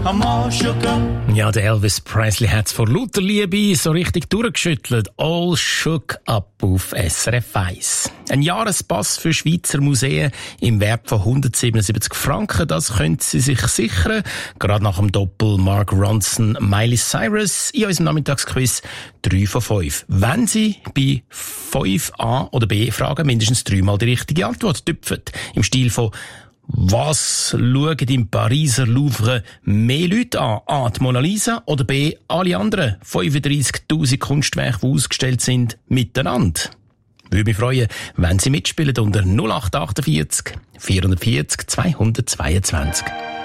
I'm all shook up. Ja, der Elvis Presley hat's vor lauter Liebe so richtig durchgeschüttelt. All shook up auf SRF 1. Ein Jahrespass für Schweizer Museen im Wert von 177 Franken, das können Sie sich sichern. Gerade nach dem Doppel Mark Ronson, Miley Cyrus in unserem Nachmittagsquiz 3 von 5. Wenn Sie bei 5a oder b Fragen mindestens 3-mal die richtige Antwort tüpfen. Im Stil von was schauen im Pariser Louvre mehr Leute an? A. Die Mona Lisa oder B. alle anderen 35'000 Kunstwerke, die ausgestellt sind, miteinander? Würde mich freuen, wenn Sie mitspielen unter 0848 440 222.